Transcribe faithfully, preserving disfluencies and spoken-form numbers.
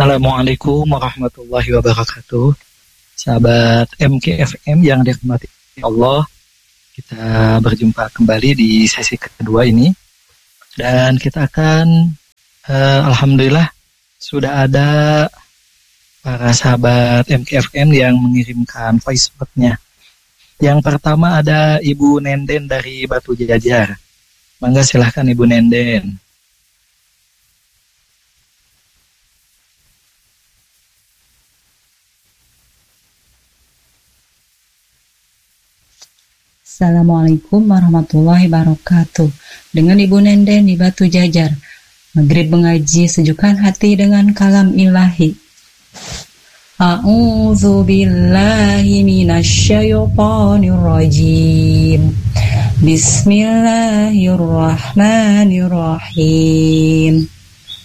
Assalamualaikum warahmatullahi wabarakatuh. Sahabat M K F M yang dirahmati Allah, kita berjumpa kembali di sesi kedua ini. Dan kita akan, uh, Alhamdulillah, sudah ada para sahabat M K F M yang mengirimkan voice note-nya. Yang pertama ada Ibu Nenden dari Batu Jajar. Mangga silahkan Ibu Nenden. Assalamualaikum warahmatullahi wabarakatuh. Dengan Ibu Nenden di Batu Jajar. Maghrib mengaji sejukkan hati dengan kalam ilahi. A'udzu billahi minasyaitonir rajim. Bismillahirrahmanirrahim.